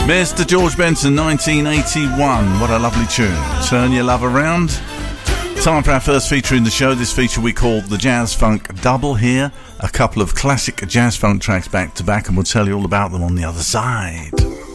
Mr. George Benson, 1981. What a lovely tune. Turn Your Love Around. Time for our first feature in the show. This feature we call the Jazz Funk Double here. A couple of classic jazz funk tracks back to back, and we'll tell you all about them on the other side.